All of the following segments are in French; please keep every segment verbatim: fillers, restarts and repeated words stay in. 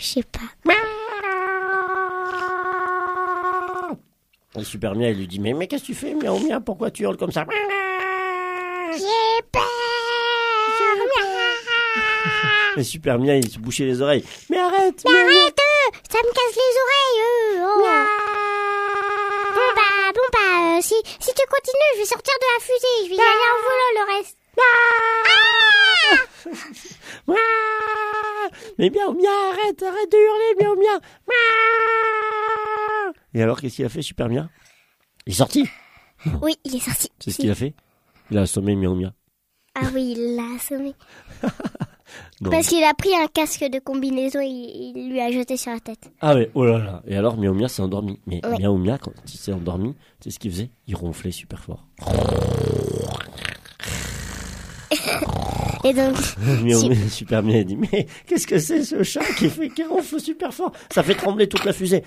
Je sais pas. Et Super Mia, il lui dit, mais, mais qu'est-ce que tu fais, miaou mia, pourquoi tu hurles comme ça? J'ai peur. Et Super Mia, il se bouchait les oreilles. Mais arrête! Mais arrête, euh, ça me casse les oreilles. Euh, oh. Bon bah, bon bah, euh, si, si tu continues, je vais sortir de la fusée. Je vais y aller en volant le reste. Ah mais miaou mia, arrête, arrête de hurler, miaou mia. Et alors, qu'est-ce qu'il a fait, Super Mia? Il est sorti. Oui, il est sorti. C'est ce qu'il a fait? Il a assommé miaou mia. Ah oui, il l'a assommé. Non. Parce qu'il a pris un casque de combinaison et il lui a jeté sur la tête. Ah ouais, oh là là. Et alors, miaou mia s'est endormi. Mais Ouais. miaou mia, quand il s'est endormi, tu sais ce qu'il faisait? Il ronflait super fort. Et donc, Miaou si- mia, Super Mia, il dit, mais qu'est-ce que c'est ce chat qui fait, qui ronfle super fort? Ça fait trembler toute la fusée.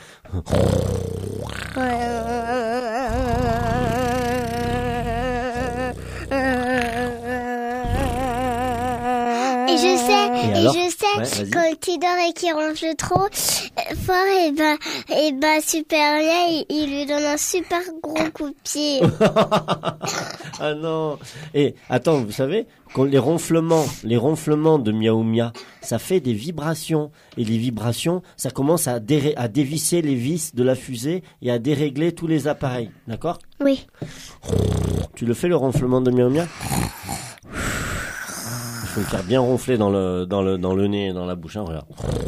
Et je sais, Et et, alors je sais, Ouais, vas-y. quand il dort et qu'il ronfle trop euh, fort, et ben, et ben, Super Mia, il, il lui donne un super gros coup de pied. Ah non. Et attends, vous savez, quand les ronflements, les ronflements de miaou mia, ça fait des vibrations. Et les vibrations, ça commence à, déré- à dévisser les vis de la fusée et à dérégler tous les appareils. D'accord? Oui. Tu le fais le ronflement de miaou mia? Il faut le faire bien ronfler dans le, dans le, dans le nez et dans la bouche. Hein, regarde.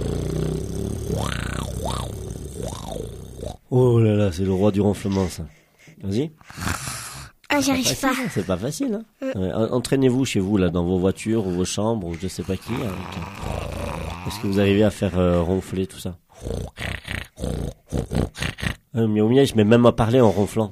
Oh là là, c'est le roi du ronflement, ça. Vas-y. Ah, j'arrive Facile, pas. hein, c'est pas facile. Hein. Ouais, en- entraînez-vous chez vous, là, dans vos voitures ou vos chambres ou je sais pas qui. Avec, euh, est-ce que vous arrivez à faire euh, ronfler tout ça? Euh, miaou mia, il se met même à parler en ronflant.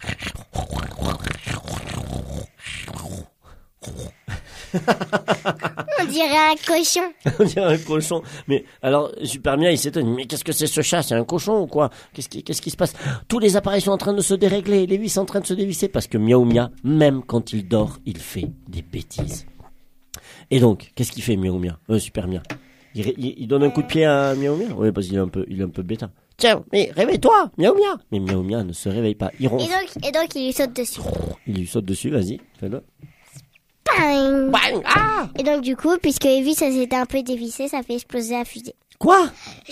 On dirait un cochon. On dirait un cochon. Mais alors, Super Mia, il s'étonne. Mais qu'est-ce que c'est ce chat? C'est un cochon ou quoi? Qu'est-ce qui, qu'est-ce qui se passe? Tous les appareils sont en train de se dérégler. Les vis sont en train de se dévisser parce que miaou mia, même quand il dort, il fait des bêtises. Et donc, qu'est-ce qu'il fait, miaou mia? Euh, Super Mia. Il, ré- il, il donne un coup de pied à miaou mia? Oui, parce qu'il est un peu, il est un peu bêta. Tiens, mais réveille-toi, miaou mia. Mais miaou mia ne se réveille pas. Il Et ronfle. donc, et donc, il lui saute dessus. Il lui saute dessus. Vas-y, fais-le. Bang. Bang! Ah! Et donc, du coup, puisque Evie, ça s'était un peu dévissé, ça fait exploser la fusée. Quoi?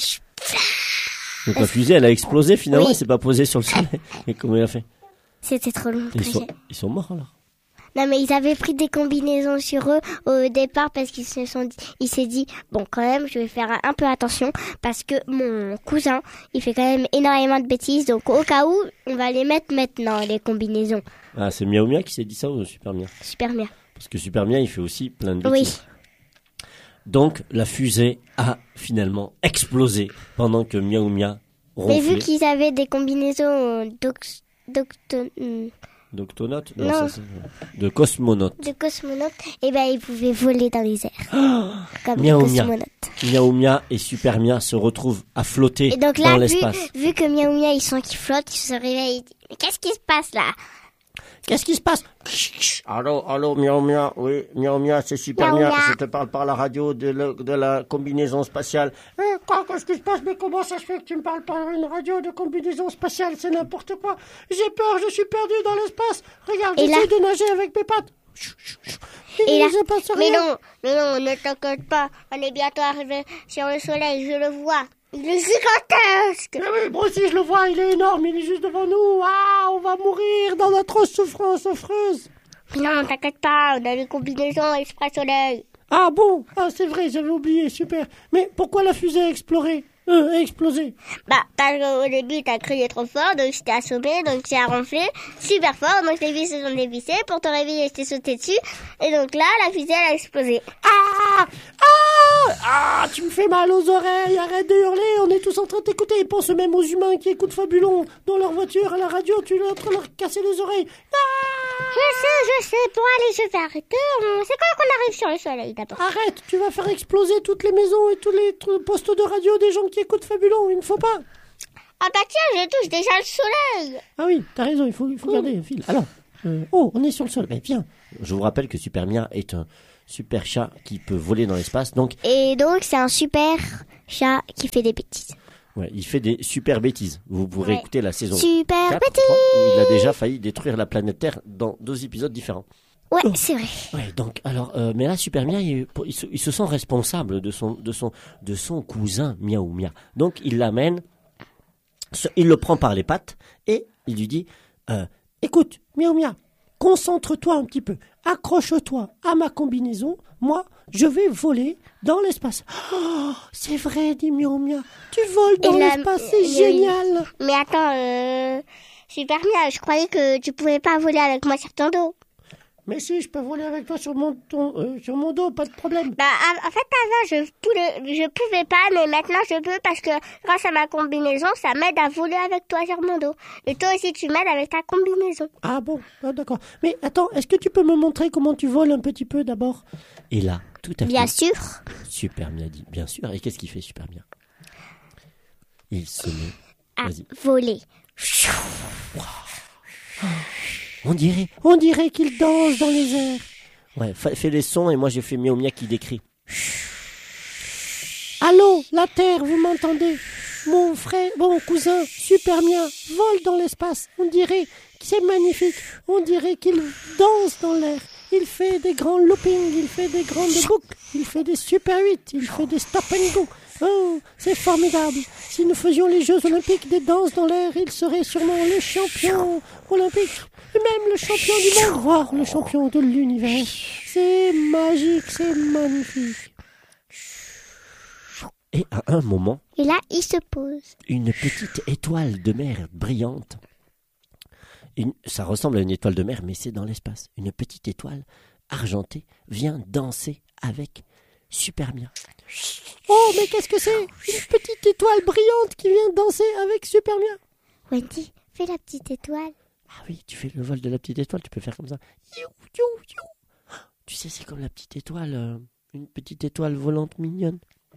Donc la fusée, elle a explosé finalement, Oui. elle s'est pas posée sur le soleil. Et comment il a fait? C'était trop long. Ils sont, ils sont morts alors. Non, mais ils avaient pris des combinaisons sur eux au départ parce qu'ils se sont dit, il s'est dit, bon, quand même, je vais faire un, un peu attention parce que mon cousin, il fait quand même énormément de bêtises. Donc, au cas où, on va les mettre maintenant, les combinaisons. Ah, c'est miaou mia qui s'est dit ça ou Super Mia? Super bien. Parce que Super Mia, il fait aussi plein de Oui. bêtises. Donc la fusée a finalement explosé pendant que miaou mia Mais vu ronflait. qu'ils avaient des combinaisons euh, d'ox- d'octo- hmm, D'octonautes? Non. ça, c'est- de cosmonautes. de cosmonautes, et ben, ils pouvaient voler dans les airs. Comme des Miaou Mia. cosmonautes. Miaou mia et Super Mia se retrouvent à flotter Et donc dans là, vu, l'espace. vu que Miaou Mia, ils sont qui flottent, ils se réveillent. Ils disent, mais qu'est-ce qui se passe là? Qu'est-ce qui se passe? Allô, allô, miaou mia, oui, miaou mia, c'est Super Miaou Mia, Mia. je te parle par la radio de, le- de la combinaison spatiale. Eh, quoi, qu'est-ce qui se passe? Mais comment ça se fait que tu me parles par une radio de combinaison spatiale? C'est n'importe quoi. J'ai peur, je suis perdu dans l'espace. Regarde, Et j'essaie là- de nager avec mes pattes. Et là, Il se passe mais rien. non, mais non, ne t'inquiète pas, on est bientôt arrivé sur le soleil, je le vois. Il est gigantesque. Mais oui, moi aussi je le vois, il est énorme, il est juste devant nous. Ah, on va mourir dans notre souffrance affreuse. Mais non, t'inquiète pas, on a les combinaisons express soleil. Ah bon? Ah, c'est vrai, j'avais oublié, super. Mais pourquoi la fusée a exploré? Euh, a explosé? Bah, parce qu'au début, t'as crié trop fort, donc je t'ai assommé, donc tu as ronflé super fort, donc les vis se sont dévissées, pour te réveiller, je t'ai sauté dessus, et donc là, la fusée, elle a explosé. Ah! Ah! Ah! Tu me fais mal aux oreilles, arrête de hurler, on est tous en train de t'écouter. Ils pensent même aux humains qui écoutent Fabulon dans leur voiture, à la radio, tu es en train de leur casser les oreilles. Ah! Je sais, je sais, pour aller se faire arrêter, on- c'est quand qu'on arrive sur le soleil, d'abord. Arrête, tu vas faire exploser toutes les maisons et tous les tr- postes de radio des gens qui écoutent Fabulon, il ne faut pas. Ah bah tiens, je touche déjà le soleil. Ah oui, t'as raison, il faut, il faut garder le fil. Alors, euh, oh, on est sur le sol. Mais viens. Je vous rappelle que Super Mia est un super chat qui peut voler dans l'espace. Donc, Et donc, c'est un super chat qui fait des bêtises. Ouais, il fait des super bêtises. Vous pourrez Ouais. écouter la saison Super quatre, bêtises. je crois, où il a déjà failli détruire la planète Terre dans deux épisodes différents. Ouais, Oh. c'est vrai. Ouais, donc alors, euh, mais là, Super Mia, il, il, se, il se sent responsable de son, de son, de son cousin Miaou Mia. Donc il l'amène, se- il le prend par les pattes et il lui dit euh, "Écoute, Miaou Mia, concentre-toi un petit peu, accroche-toi à ma combinaison. Moi, je vais voler dans l'espace." Oh, c'est vrai, dit Miaou Mia. Tu voles dans Et la- l'espace, c'est et- génial. Mais attends, euh, Super Mia, je croyais que tu pouvais pas voler avec moi sur ton dos. Mais si, je peux voler avec toi sur mon, ton, euh, sur mon dos, pas de problème. Bah, en en fait, avant, je pouvais, je pouvais pas, mais maintenant, je peux parce que grâce à ma combinaison, ça m'aide à voler avec toi sur mon dos. Et toi aussi, tu m'aides avec ta combinaison. Ah bon, ah, d'accord. Mais attends, est-ce que tu peux me montrer comment tu voles un petit peu d'abord? Et là, tout à Bien coup, sûr. Super Mia dit, bien sûr. Et qu'est-ce qu'il fait, Super Mia? Il se met. À Vas-y. voler. On dirait, on dirait qu'il danse dans les airs. Ouais, fa- fais les sons et moi j'ai fait Miaou Mia qui décrit. Allô, la Terre, vous m'entendez? Mon frère, mon cousin, Super Mia, vole dans l'espace. On dirait que c'est magnifique. On dirait qu'il danse dans l'air. Il fait des grands loopings, il fait des grandes boucles, il fait des super huit, il fait des stop and go. Oh, c'est formidable. Si nous faisions les Jeux Olympiques des danses dans l'air, il serait sûrement le champion olympique. Et même le champion du monde, voire le champion de l'univers. C'est magique, c'est magnifique. Et à un moment, Et là, il se pose. une petite étoile de mer brillante. Une- ça ressemble à une étoile de mer, mais c'est dans l'espace. Une petite étoile argentée vient danser avec Super Mia. Oh, mais qu'est-ce que c'est? Une petite étoile brillante qui vient danser avec Super Mia. Wendy, fais la petite étoile. Ah oui, tu fais le vol de la petite étoile, tu peux faire comme ça. You, you, you. Tu sais, c'est comme la petite étoile, euh, une petite étoile volante mignonne.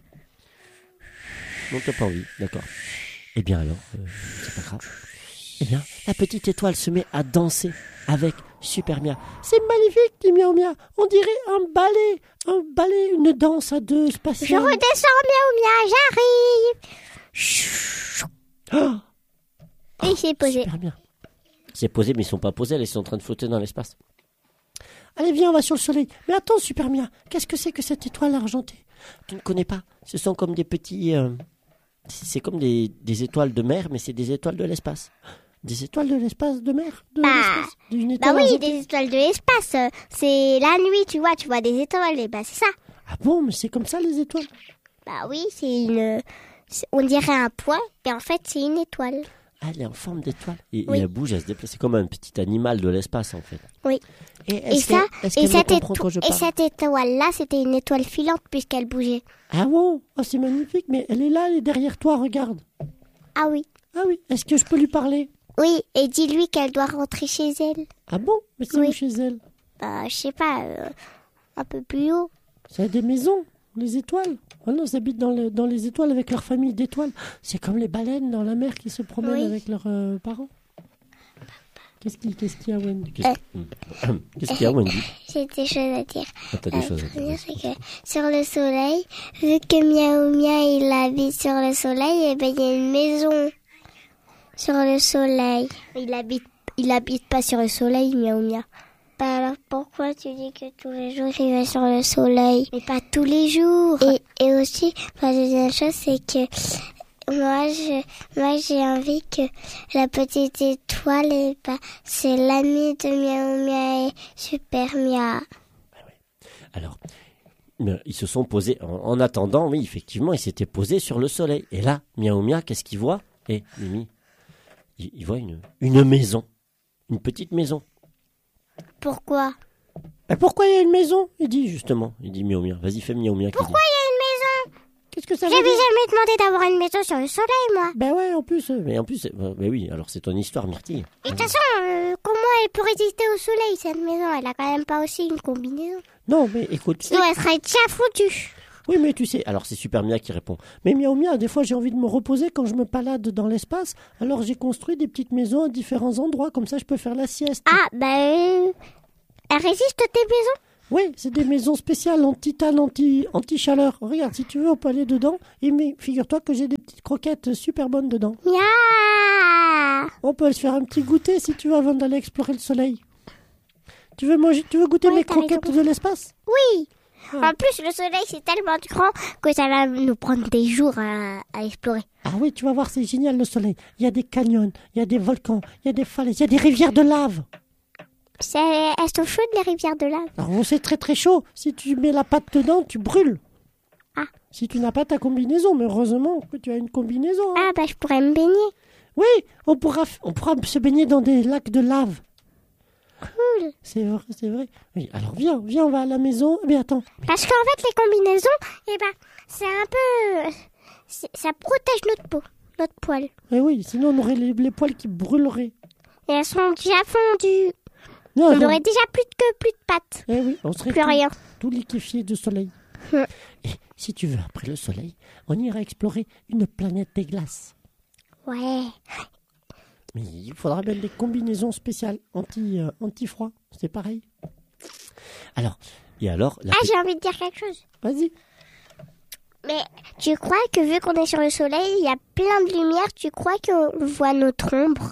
Non, t'as pas envie, d'accord. Eh bien alors, euh, c'est pas grave. Eh bien, la petite étoile se met à danser avec Super Mia. C'est magnifique, dit Miaou Mia. On dirait un ballet, un ballet, une danse à deux Je spatiale. redescends, miaou mia, j'arrive. Oh, Et il s'est posé. Super bien. C'est posé, mais ils sont pas posés, ils sont en train de flotter dans l'espace. Allez, viens, on va sur le soleil. Mais attends, Super Mia, qu'est-ce que c'est que cette étoile argentée? Tu ne connais pas? Ce sont comme des petits... euh, c'est comme des, des étoiles de mer, mais c'est des étoiles de l'espace. Des étoiles de l'espace, de mer? De Bah, l'espace? D'une Bah étoile oui, argentée. des étoiles de l'espace. euh, C'est la nuit, tu vois, tu vois des étoiles, et bah c'est ça. Ah bon, mais c'est comme ça les étoiles? Bah oui, c'est une... c'est- On dirait un point, mais en fait, c'est une étoile. Ah, elle est en forme d'étoile. Et, Oui. et elle bouge, elle se déplace. C'est comme un petit animal de l'espace, en fait. Oui. Et, Et est-ce ça, qu'elle- est-ce et qu'elle me cette, comprend éto- quand je et parle? cette étoile-là, c'était une étoile filante puisqu'elle bougeait. Ah bon? Oh, c'est magnifique, mais elle est là, elle est derrière toi, regarde. Ah oui. Ah oui, est-ce que je peux lui parler? Oui, et dis-lui qu'elle doit rentrer chez elle. Ah bon? Mais c'est Oui. où chez elle? Bah, je sais pas, euh, un peu plus haut. C'est des maisons, les étoiles. Oh non, ils habitent dans, le- dans les étoiles avec leur famille d'étoiles. C'est comme les baleines dans la mer qui se promènent Oui. avec leurs euh, parents. Qu'est-ce qu'il qu'est-ce qu'il y a, Wendy? Qu'est-ce Euh. qu'est-ce qu'il y a, Wendy? J'ai des choses à dire. Ah, t'as des La choses à première, dire. c'est que sur le soleil, vu que Miaou Mia il habite sur le soleil, et ben il y a une maison sur le soleil. Il habite, il habite pas sur le soleil, Miaou Mia. Bah alors pourquoi tu dis que tous les jours il va sur le soleil? Mais pas tous les jours. Et, et aussi, la deuxième chose, c'est que moi, je, moi j'ai envie que la petite étoile, eh ben, c'est l'ami de Miaou Mia et Super Mia. Alors, euh, ils se sont posés. En, en attendant, oui, effectivement, ils s'étaient posés sur le soleil. Et là, Miaou Mia, qu'est-ce qu'il voit? Eh, Mimi, il, il voit une, une maison. Une petite maison. Pourquoi? Et pourquoi il y a une maison? Il dit justement. Il dit Miaou Mia. Vas-y, fais Miaou Mia. Pourquoi il y a une maison? Qu'est-ce que ça veut J'avais dire? jamais demandé d'avoir une maison sur le soleil, moi. Ben ouais, en plus. euh, Mais en plus, c'est- ben ben oui, alors c'est ton histoire, Myrtille. Et de toute façon, euh, comment elle peut résister au soleil, cette maison? Elle a quand même pas aussi une combinaison. Non, mais écoute. Sinon, elle serait déjà foutue. Oui, mais tu sais, alors c'est Super Mia qui répond. Mais Miaou Mia, des fois j'ai envie de me reposer quand je me balade dans l'espace. Alors j'ai construit des petites maisons à différents endroits, comme ça je peux faire la sieste. Ah, bah, euh, elle résiste tes maisons? Oui, c'est des maisons spéciales en titane, anti, anti-chaleur. Regarde, si tu veux, on peut aller dedans. Et mais figure-toi que j'ai des petites croquettes super bonnes dedans. Miaou. On peut se faire un petit goûter si tu veux avant d'aller explorer le soleil. Tu veux manger, tu veux goûter Ouais, mes t'as croquettes raison. de l'espace? Oui. Ah. En plus, le soleil, c'est tellement grand que ça va nous prendre des jours à, à explorer. Ah oui, tu vas voir, c'est génial le soleil. Il y a des canyons, il y a des volcans, il y a des falaises, il y a des rivières de lave. C'est, elles sont chaudes, les rivières de lave. Alors oh, c'est très très chaud. Si tu mets la patte dedans, tu brûles. Ah. Si tu n'as pas ta combinaison, mais heureusement que tu as une combinaison. hein. Ah, bah, je pourrais me baigner. Oui, on pourra, f- on pourra se baigner dans des lacs de lave. Cool. C'est vrai, c'est vrai. Oui, alors viens, viens, on va à la maison. Mais attends, Parce qu'en fait, les combinaisons, eh ben, c'est un peu... c'est- ça protège notre peau, notre poil. eh oui, sinon on aurait les, les poils qui brûleraient. Et elles sont déjà fondues. Non, On non. aurait déjà plus de queue, plus de pattes. Eh oui, on serait Plus tout, rien. tout liquéfié de soleil. Hmm. Et si tu veux, après le soleil, on ira explorer une planète des glaces. Ouais. Mais il faudra bien des combinaisons spéciales anti, euh, anti-froid. C'est pareil. Alors, et alors, la Ah, j'ai envie de dire quelque chose. Vas-y. Mais tu crois que vu qu'on est sur le soleil, il y a plein de lumière, tu crois qu'on voit notre ombre?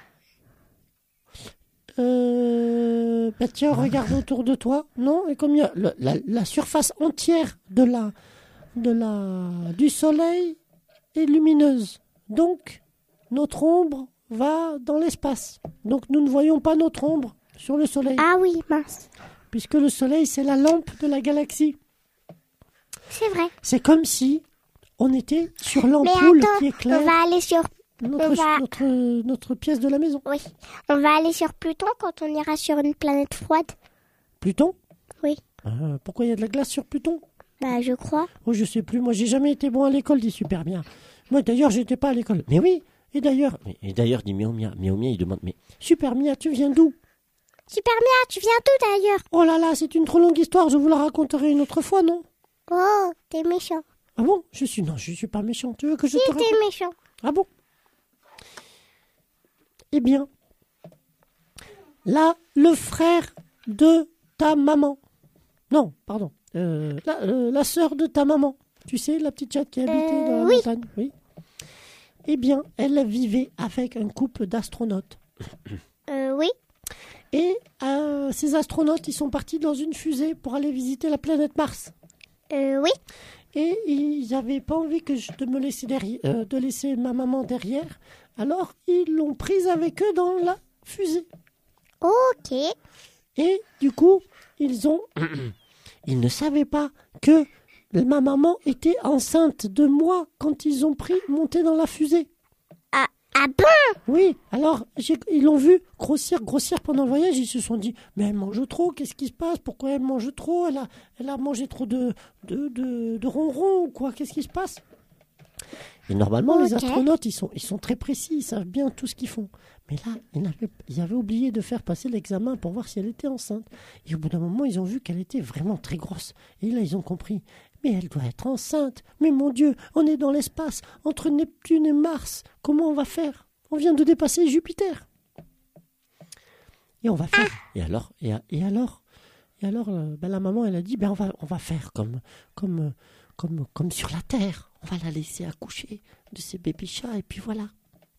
Euh, bah tiens, regarde autour de toi. Non, et comme il y a le- la, la surface entière de la, de la, du soleil est lumineuse. Donc, notre ombre va dans l'espace. Donc, nous ne voyons pas notre ombre sur le soleil. Ah oui, mince. Puisque le soleil, c'est la lampe de la galaxie. C'est vrai. C'est comme si on était sur Mais l'ampoule attends, qui on éclaire va aller sur... notre, on va- notre, notre pièce de la maison. Oui. On va aller sur Pluton quand on ira sur une planète froide. Pluton? Oui. Ah, pourquoi il y a de la glace sur Pluton? Bah, je crois. Oh, je sais plus. Moi, j'ai jamais été bon à l'école, dit super bien. Moi, d'ailleurs, j'étais pas à l'école. Mais oui. Et d'ailleurs, Mais- Et d'ailleurs, dit Miao Mia. Miao Mia, il demande, mais super Mia, tu viens d'où? Super Mia, tu viens d'où d'ailleurs? Oh là là, c'est une trop longue histoire. Je vous la raconterai une autre fois, non? Oh, t'es méchant. Ah bon? Je suis non, je suis pas méchant. Tu veux que je Si, te raconte? t'es méchant. Ah bon? Eh bien, là, le frère de ta maman. Non, pardon. Euh, la, euh, la sœur de ta maman. Tu sais, la petite chatte qui habitait Euh, dans la oui. montagne. Oui. Eh bien, elle vivait avec un couple d'astronautes. Euh, oui. Et euh, ces astronautes, ils sont partis dans une fusée pour aller visiter la planète Mars. Euh, oui. Et ils n'avaient pas envie que je, de me laisser derrière, euh, de laisser ma maman derrière. Alors, ils l'ont prise avec eux dans la fusée. Ok. Et du coup, ils ont, ils ne savaient pas que ma maman était enceinte de moi quand ils ont pris monté dans la fusée. Ah, ah bon? Oui, alors j'ai- ils l'ont vu grossir, grossir pendant le voyage. Ils se sont dit, mais elle mange trop. Qu'est-ce qui se passe? Pourquoi elle mange trop? Elle a, elle a mangé trop de, de, de, de ronron ou quoi? Qu'est-ce qui se passe? Et normalement, les Ok. astronautes, ils sont, ils sont très précis, ils savent bien tout ce qu'ils font. Mais là, ils avaient, ils avaient oublié de faire passer l'examen pour voir si elle était enceinte. Et au bout d'un moment, ils ont vu qu'elle était vraiment très grosse. Et là, ils ont compris. Mais elle doit être enceinte. Mais mon Dieu, on est dans l'espace, entre Neptune et Mars. Comment on va faire? On vient de dépasser Jupiter. Et on va faire. et alors, Et, a- et alors, et alors euh, ben, la maman, elle a dit, ben, on, va, on va faire comme, comme, euh, comme, comme sur la Terre. On va la laisser accoucher de ses bébés chats, et puis voilà.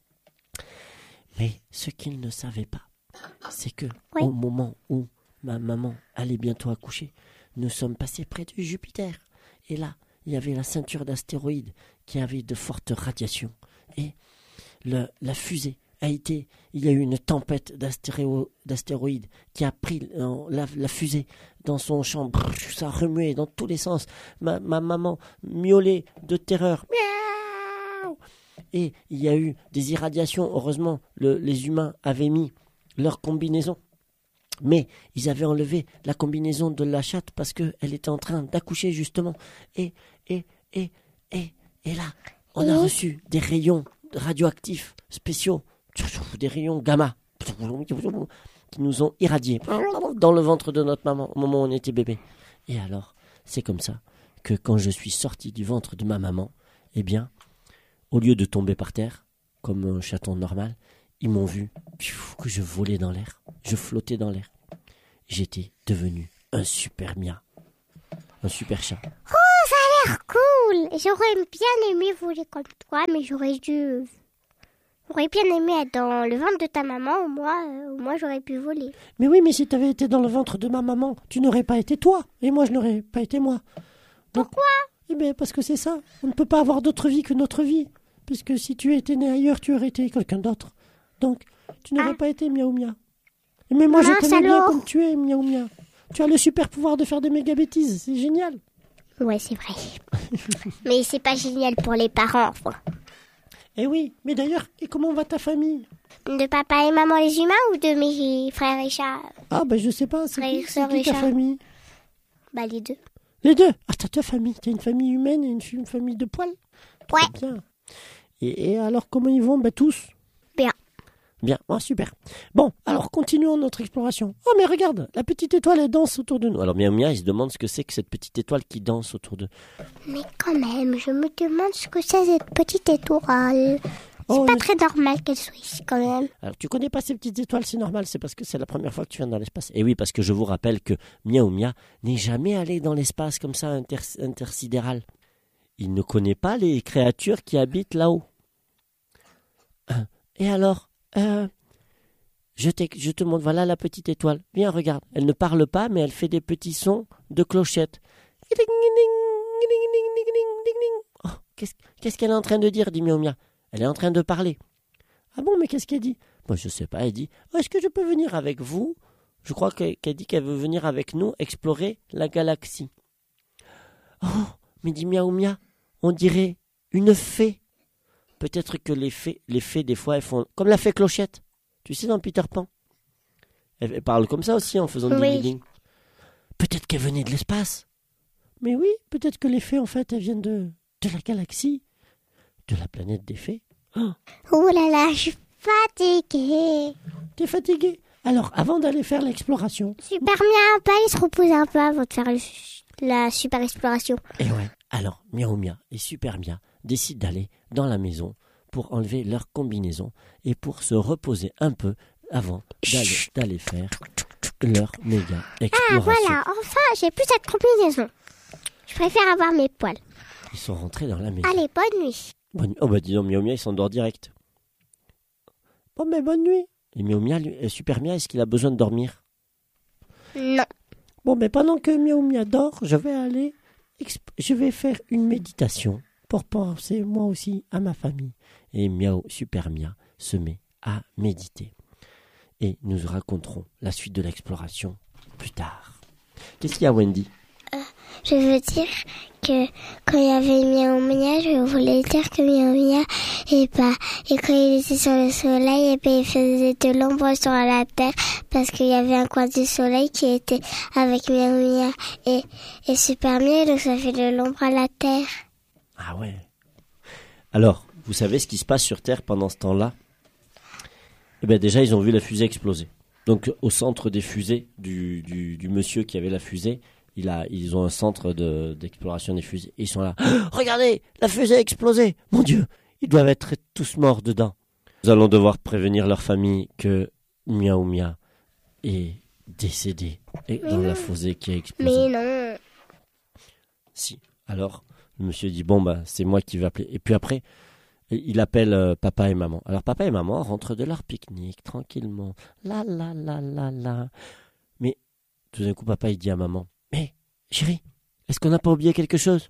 Mais ce qu'ils ne savaient pas, c'est que Oui. au moment où ma maman allait bientôt accoucher, nous sommes passés près de Jupiter. Et là, il y avait la ceinture d'astéroïdes qui avait de fortes radiations. Et le, la fusée a été... Il y a eu une tempête d'astéro- d'astéroïdes qui a pris euh, la, la fusée dans son champ. Brrr, ça a remué dans tous les sens. Ma, ma maman miaulait de terreur. Miaou. Et il y a eu des irradiations. Heureusement, le- les humains avaient mis leur combinaison. Mais ils avaient enlevé la combinaison de la chatte parce qu'elle était en train d'accoucher justement. Et, et, et, et, et là, on a Et reçu des rayons radioactifs spéciaux, des rayons gamma, qui nous ont irradiés dans le ventre de notre maman au moment où on était bébé. Et alors, c'est comme ça que quand je suis sorti du ventre de ma maman, eh bien, au lieu de tomber par terre, comme un chaton normal, ils m'ont vu pfiou, que je volais dans l'air, je flottais dans l'air. J'étais devenu un super mia. Un super chat. Oh, ça a l'air cool. J'aurais bien aimé voler comme toi, mais j'aurais dû... J'aurais bien aimé être dans le ventre de ta maman, au moins, euh, au moins j'aurais pu voler. Mais oui, mais si tu avais été dans le ventre de ma maman, tu n'aurais pas été toi. Et moi, je n'aurais pas été moi. Donc, Pourquoi? Eh bien, parce que c'est ça. On ne peut pas avoir d'autre vie que notre vie. Puisque si tu étais né ailleurs, tu aurais été quelqu'un d'autre. Donc, tu n'aurais Ah. pas été Miaou Mia. Mais moi, je Mince t'aimais bien alors. comme tu es, Miaou Mia. Tu as le super pouvoir de faire des méga bêtises. C'est génial. Ouais, c'est vrai. Mais c'est pas génial pour les parents, enfin. Eh oui, mais d'ailleurs, et comment va ta famille? De papa et maman les humains ou de mes frères et chats? Ah, ben je sais pas, c'est Frères, qui, c'est sœurs qui et ta chats. famille? Bah les deux. Les deux. Ah, t'as deux familles. T'as une famille humaine et une, fi- une famille de poils. Ouais. Très bien. Et, et alors, comment ils vont? Ben tous. Bien. Bien, oh, super. Bon, alors continuons notre exploration. Oh, mais regarde, la petite étoile, elle danse autour de nous. Alors Miaou Mia, il se demande ce que c'est que cette petite étoile qui danse autour de... Mais quand même, je me demande ce que c'est cette petite étoile. C'est Oh, pas mais- très normal qu'elle soit ici quand même. Alors, tu connais pas ces petites étoiles, c'est normal, c'est parce que c'est la première fois que tu viens dans l'espace. Et oui, parce que je vous rappelle que Miaou Mia n'est jamais allé dans l'espace comme ça, inter- intersidéral. Il ne connaît pas les créatures qui habitent là-haut. Et alors, euh, je, t'ai- je te montre, voilà la petite étoile. Viens, regarde. Elle ne parle pas, mais elle fait des petits sons de clochette. Oh, qu'est-ce, qu'est-ce qu'elle est en train de dire, dit Miaou Mia. Elle est en train de parler. Ah bon, mais qu'est-ce qu'elle dit? Moi, je sais pas, elle dit, oh, est-ce que je peux venir avec vous? Je crois que- qu'elle dit qu'elle veut venir avec nous explorer la galaxie. Oh, mais dit Miaou Mia, on dirait une fée. Peut-être que les fées, les fées, des fois, elles font comme la fée Clochette. Tu sais, dans Peter Pan. Elle, elle parle comme ça aussi en faisant Oui. des ding. Peut-être qu'elle venait de l'espace. Mais oui, peut-être que les fées, en fait, elles viennent de, de la galaxie, de la planète des fées. Oh là là, je suis fatiguée. T'es fatigué? Alors, avant d'aller faire l'exploration, Super bien, on peut aller se reposer un peu avant de faire le- la super exploration. Et ouais, alors Miaou Mia et Super Mia décident d'aller dans la maison pour enlever leur combinaison et pour se reposer un peu avant d'aller, d'aller faire leur méga Ah exploration. voilà, enfin j'ai plus cette combinaison. Je préfère avoir mes poils. Ils sont rentrés dans la maison. Allez, bonne nuit. Bonne- Oh bah dis donc, Miaou Mia, il s'endort direct. bon, mais bonne nuit. Et Miaou Mia, lui- et Super Mia, est-ce qu'il a besoin de dormir? Non. Bon, mais pendant que Miaou Mia dort, je vais aller, exp- je vais faire une méditation pour penser, moi aussi, à ma famille. Et Miaou, Super Mia se met à méditer. Et nous raconterons la suite de l'exploration plus tard. Qu'est-ce qu'il y a, Wendy? Je veux dire que quand il y avait Miaou Mia, je voulais dire que Miaou Mia, et bah, et quand il était sur le soleil, et ben il faisait de l'ombre sur la terre parce qu'il y avait un coin du soleil qui était avec Miaou Mia et, et Super Mia, donc ça fait de l'ombre à la terre. Ah ouais. Alors, vous savez ce qui se passe sur Terre pendant ce temps-là? Eh bien déjà, ils ont vu la fusée exploser. Donc au centre des fusées, du, du, du monsieur qui avait la fusée, il a, ils ont un centre de, d'exploration des fusées. Et ils sont là. Regardez, la fusée a explosé. Mon Dieu, ils doivent être tous morts dedans. Nous allons devoir prévenir leur famille que Miaou Mia est décédé et dans la fusée qui a explosé. Mais non. Si. Alors, le monsieur dit, bon, bah, c'est moi qui vais appeler. Et puis après, il appelle euh, papa et maman. Alors, papa et maman rentrent de leur pique-nique, tranquillement. La, la, la, la, la. Mais, tout d'un coup, papa, il dit à maman, mais, chérie, est-ce qu'on n'a pas oublié quelque chose?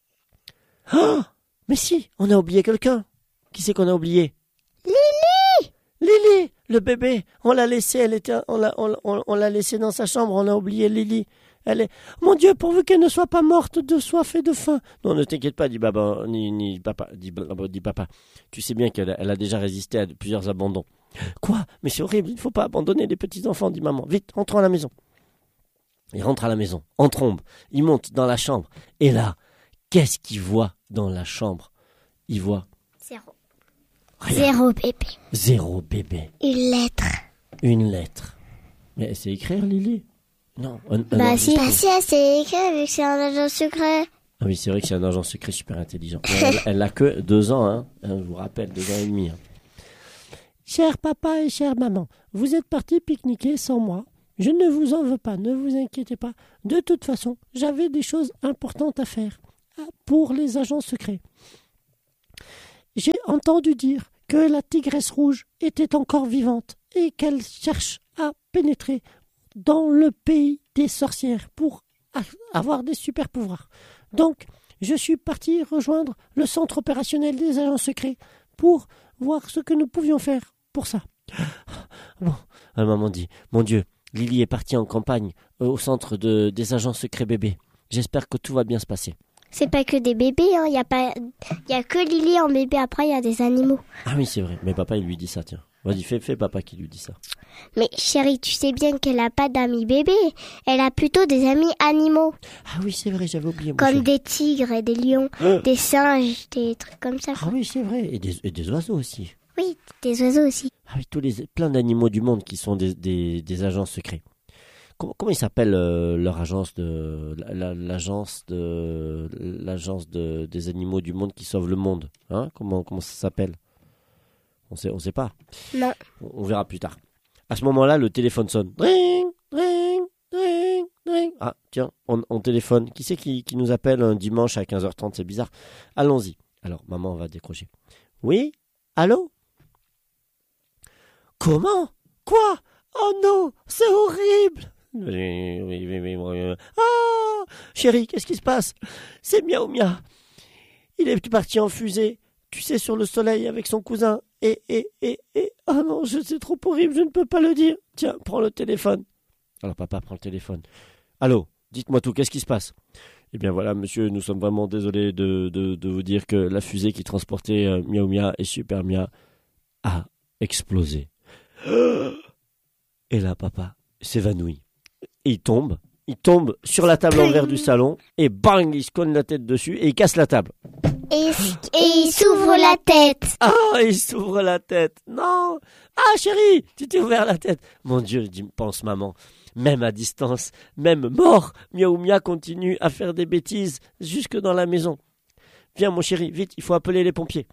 Ah! Mais si, on a oublié quelqu'un. Qui c'est qu'on a oublié? Lily! Lily, le bébé. On l'a laissé, elle était, on l'a, on, on, on l'a laissé dans sa chambre, on a oublié Lily. Elle est, mon Dieu, pourvu qu'elle ne soit pas morte de soif et de faim. Non, ne t'inquiète pas, dit baba, ni, ni papa, dit, dit papa. Tu sais bien qu'elle elle a déjà résisté à plusieurs abandons. Quoi? Mais c'est horrible, il ne faut pas abandonner les petits enfants, dit maman. Vite, entrons à la maison. Il rentre à la maison, en trombe. Il monte dans la chambre. Et là, qu'est-ce qu'il voit dans la chambre? Il voit Zéro. rien. Zéro bébé. Zéro bébé. Une lettre. Une lettre. Mais elle sait écrire, Lily? Non. Un, un Bah si, enregistrement. bah si, elle s'est écrit vu que c'est un agent secret. Ah oui, c'est vrai que c'est un agent secret super intelligent. Elle, elle a que deux ans, hein. Je vous rappelle, deux ans et demi. Hein. Cher papa et chère maman, vous êtes partis pique-niquer sans moi je ne vous en veux pas, ne vous inquiétez pas. De toute façon, j'avais des choses importantes à faire pour les agents secrets. J'ai entendu dire que la tigresse rouge était encore vivante et qu'elle cherche à pénétrer dans le pays des sorcières pour avoir des super pouvoirs. Donc, je suis parti rejoindre le centre opérationnel des agents secrets pour voir ce que nous pouvions faire pour ça. Bon, la maman dit, mon Dieu, Lily est partie en campagne euh, au centre de, des agents secrets bébés. J'espère que tout va bien se passer. C'est pas que des bébés, il hein. y a pas, il y a que Lily en bébé. Après, il y a des animaux. Ah oui, c'est vrai. Mais papa, il lui dit ça, tiens. Vas-y, fais, fais papa qui lui dit ça. Mais chérie, tu sais bien qu'elle a pas d'amis bébés. Elle a plutôt des amis animaux. Ah oui, c'est vrai, j'avais oublié. Comme chéri. des tigres et des lions, Euh. des singes, des trucs comme ça. Ah oui, c'est vrai. Et des, et des oiseaux aussi. Oui, des oiseaux aussi. Ah oui, tous les, plein d'animaux du monde qui sont des, des, des agents secrets. Comment, comment ils s'appellent euh, leur agence de la- la- l'agence de l'agence de des animaux du monde qui sauvent le monde, hein? Comment comment ça s'appelle? On sait on sait pas. Non. On, on verra plus tard. À ce moment-là, le téléphone sonne. Dring, dring, dring, dring. Ah tiens, on, on téléphone. Qui c'est qui, qui nous appelle un dimanche à quinze heures trente? C'est bizarre. Allons-y. Alors maman va décrocher. Oui? Allô? Comment? Quoi? Oh non, c'est horrible! Oui, oui, oui, oui, oui. Ah! Chérie, qu'est-ce qui se passe? C'est Miaou Mia. Il est parti en fusée, tu sais, sur le soleil avec son cousin. Et, et, et, et... Ah non, je- c'est trop horrible, je ne peux pas le dire. Tiens, prends le téléphone. Alors papa prend le téléphone. Allô, dites-moi tout, qu'est-ce qui se passe? Eh bien voilà, monsieur, nous sommes vraiment désolés de, de, de vous dire que la fusée qui transportait euh, Miaou Mia et Super Mia a explosé. Et là, papa s'évanouit. Et il tombe. Il tombe sur la table en verre du salon. Et bang, il se cogne la tête dessus et il casse la table. Et, et il s'ouvre la tête. Ah, il s'ouvre la tête. Non. Ah, chérie, tu t'es ouvert la tête. Mon Dieu, dit- pense maman. Même à distance, même mort, Miaou Mia continue à faire des bêtises jusque dans la maison. Viens, mon chéri, vite, il faut appeler les pompiers.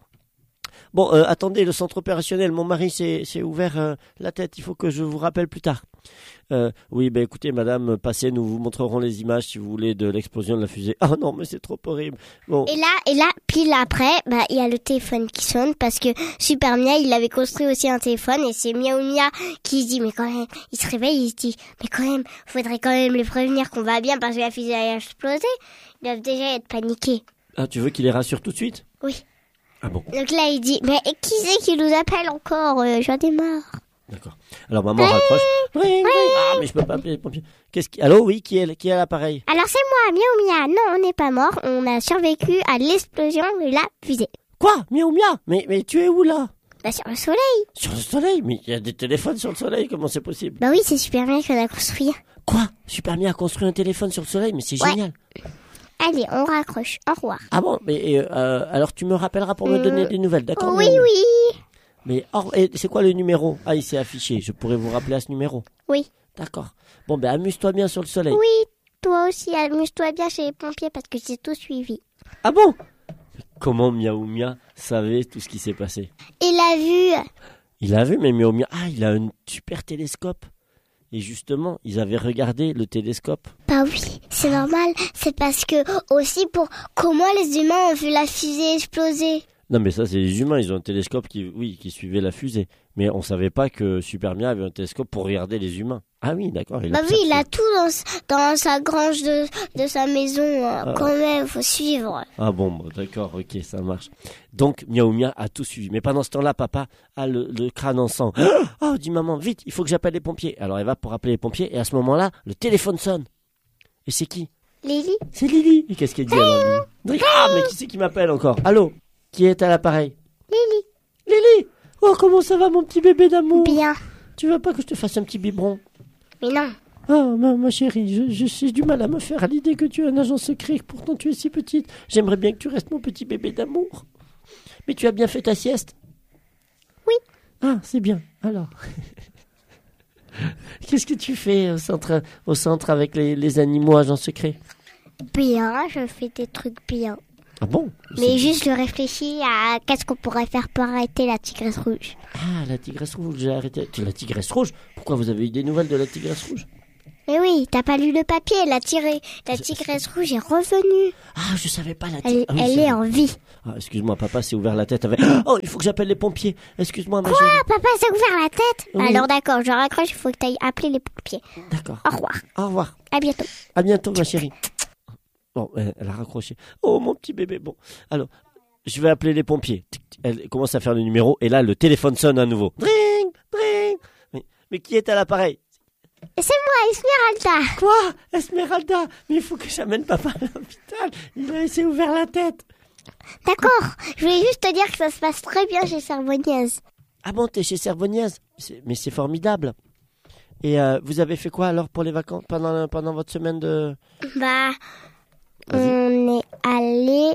Bon, euh, attendez, le centre opérationnel, mon mari s'est s'est ouvert euh, la tête, il faut que je vous rappelle plus tard. Euh, oui, ben écoutez, madame, passez, nous vous montrerons les images, si vous voulez, de l'explosion de la fusée. Ah non, mais c'est trop horrible. Bon, Et là, et là, pile après, bah, il y a le téléphone qui sonne parce que Super Mia, il avait construit aussi un téléphone et c'est Miaou Mia qui se dit, mais quand même, il se réveille, il se dit, mais quand même, faudrait quand même les prévenir qu'on va bien parce que la fusée a explosé. Ils doivent déjà être paniqués. ah, tu veux qu'il les rassure tout de suite? Oui. Ah bon, Donc là, il dit, mais qui c'est qui nous appelle encore? Euh, J'en ai marre. d'accord. Alors maman raccroche. Ring, ring. Ah, mais je peux pas appeler les pompiers. Qu'est-ce qui... Allô, oui, qui est, qui est à l'appareil? Alors c'est moi, Miaou Mia. Non, on n'est pas mort. On a survécu à l'explosion de la fusée. Quoi? Miaou Mia? Mais, mais tu es où là? Bah sur le soleil. Sur le soleil? Mais il y a des téléphones sur le soleil, comment c'est possible? Bah oui, c'est Super Mia qui l'a construit. Quoi? Super Mia a construit un téléphone sur le soleil, mais c'est Ouais. génial. Allez, on raccroche. Au revoir. Ah bon? Mais euh, alors tu me rappelleras pour me Euh, donner des nouvelles, d'accord? Oui, Miaou Mia? oui. Mais or, et c'est quoi le numéro? Ah, il s'est affiché. Je pourrais vous rappeler à ce numéro. Oui. D'accord. Bon, ben amuse-toi bien sur le soleil. Oui, toi aussi, amuse-toi bien chez les pompiers parce que j'ai tout suivi. Ah bon? Comment Miaou Mia savait tout ce qui s'est passé? Il a vu. Il a vu, mais Miaou Mia... Ah, il a un super télescope. Et justement, ils avaient regardé le télescope. Bah oui, c'est normal. C'est parce que aussi pour comment les humains ont vu la fusée exploser. Non, mais ça, c'est les humains. Ils ont un télescope qui, oui, qui suivait la fusée. Mais on savait pas que Super Mia avait un télescope pour regarder les humains. Ah oui, d'accord. il Bah oui, observe il a ça. tout dans, s- dans sa grange de, de sa maison. euh, Ah. Quand même, faut suivre. Ah bon, bon, d'accord, ok, ça marche. Donc, Miaou Mia a tout suivi. Mais pendant ce temps-là, papa a le, le crâne en sang. Oh, dit maman, vite, il faut que j'appelle les pompiers. Alors, elle va pour appeler les pompiers. Et à ce moment-là, le téléphone sonne. Et c'est qui? Lily. C'est Lily. Et qu'est-ce qu'elle dit alors, Lily? Ah, mais qui c'est qui m'appelle encore? Allô? Qui est à l'appareil? Lily. Lily! Oh, comment ça va, mon petit bébé d'amour? Bien. Tu veux pas que je te fasse un petit biberon? Mais non. Oh, ma, ma chérie, je, je- j'ai du mal à me faire à l'idée que tu es un agent secret, pourtant tu es si petite. J'aimerais bien que tu restes mon petit bébé d'amour. Mais tu as bien fait ta sieste? Ah, c'est bien. Alors, Qu'est-ce que tu fais au centre, au centre avec les, les animaux agents secrets? Bien, je fais des trucs bien. Ah bon? Mais C'est- juste, je réfléchis à qu'est-ce qu'on pourrait faire pour arrêter la tigresse rouge. Ah, la tigresse rouge, j'ai arrêté. Tu la tigresse rouge? Pourquoi vous avez eu des nouvelles de la tigresse rouge? Mais oui, t'as pas lu le papier, elle a tiré. La tigresse rouge est revenue. Ah, je savais pas la Elle, tigresse. Ah oui, elle c'est est vrai. en vie. Ah, excuse-moi, papa s'est ouvert la tête avec... Oh, il faut que j'appelle les pompiers. Excuse-moi, ma Quoi, chérie. papa s'est ouvert la tête? Oui. Alors d'accord, je raccroche, il faut que t'ailles appeler les pompiers. D'accord. Au revoir, Au revoir. à bientôt. À bientôt, ma chérie. Bon, elle elle a raccroché. Oh, mon petit bébé. Bon, alors, je vais appeler les pompiers. Tic, tic. Elle commence à faire le numéro et là, le téléphone sonne à nouveau. Dring, dring. Mais, mais qui est à l'appareil? C'est moi, Esmeralda. Quoi? Esmeralda? Mais il faut que j'amène papa à l'hôpital. Il a s'est ouvert la tête. D'accord, je voulais juste te dire que ça se passe très bien chez Servognaise. Ah bon, t'es chez Servognaise? C'est- Mais c'est formidable. Et euh, vous avez fait quoi alors pour les vacances pendant, pendant votre semaine de... Bah, Vas-y. on est allé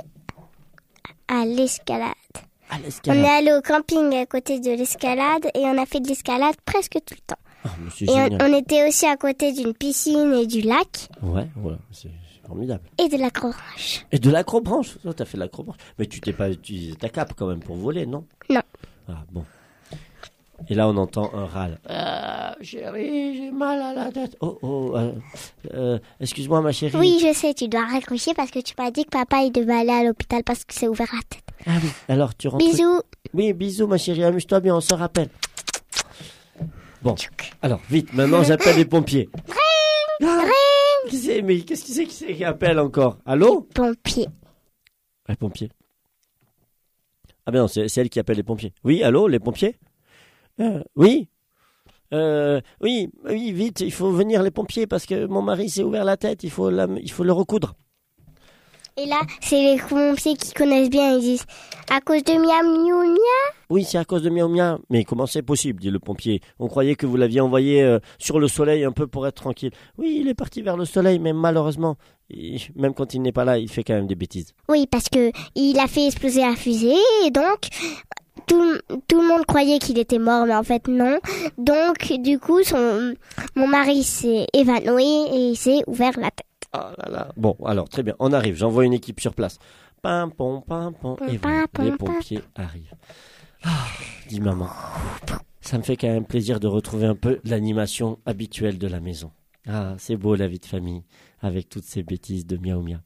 à l'escalade. À On l'escalade. est allé au camping à côté de l'escalade et on a fait de l'escalade presque tout le temps. Ah, mais c'est Et on, génial. on était aussi à côté d'une piscine et du lac Ouais, voilà, c'est c'est formidable. et de la croche. Et de l'acrobranche. Oh, t'as fait de l'acrobranche. Mais tu t'es pas utilisé ta cape quand même pour voler, non? Non. Ah bon. Et là, on entend un râle. Ah, chérie, j'ai mal à la tête. Oh, oh, euh, euh, excuse-moi, ma chérie. Oui, je sais, tu dois raccrocher parce que tu m'as dit que papa il devait aller à l'hôpital parce que c'est ouvert la tête. Ah oui, alors tu rentres. Bisous. Oui, bisous, ma chérie, amuse-toi bien, on se rappelle. Bon, alors, vite, maintenant j'appelle les pompiers. Ah, qui c'est, mais qu'est-ce que c'est qui c'est qui appelle encore? Allô? Pompier. Les pompiers. Ah ben non, c'est c'est elle qui appelle les pompiers. Oui, allô, les pompiers? Euh, oui euh, oui, oui, vite, il faut venir les pompiers parce que mon mari s'est ouvert la tête, il faut, la, il faut le recoudre. Et là, c'est les pompiers qui connaissent bien, ils disent à cause de miam miou mia. Oui, c'est à cause de miaou mia. Mais comment c'est possible, dit le pompier. On croyait que vous l'aviez envoyé euh, sur le soleil un peu pour être tranquille. Oui, il est parti vers le soleil, mais malheureusement, il- même quand il n'est pas là, il fait quand même des bêtises. Oui, parce que il a fait exploser la fusée et donc tout, tout le monde croyait qu'il était mort, mais en fait non. Donc du coup, son mon mari s'est évanoui et il s'est ouvert la tête. Oh là là. Bon, alors, très bien, on arrive. J'envoie une équipe sur place. Pam, pom, pam, pom. Et voilà, Pam, pam, les pam. pompiers arrivent. Ah, dit maman. Ça me fait quand même plaisir de retrouver un peu l'animation habituelle de la maison. Ah, c'est beau la vie de famille, avec toutes ces bêtises de miaou mia.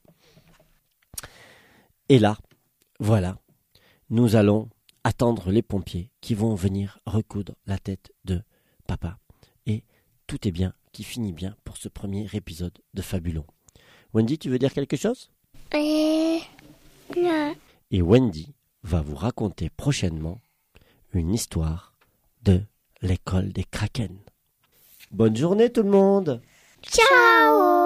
Et là, voilà, nous allons attendre les pompiers qui vont venir recoudre la tête de papa. Et tout est bien, qui finit bien pour ce premier épisode de Fabulon. Wendy, tu veux dire quelque chose? Euh, non. Et Wendy va vous raconter prochainement une histoire de l'école des Kraken. Bonne journée tout le monde! Ciao.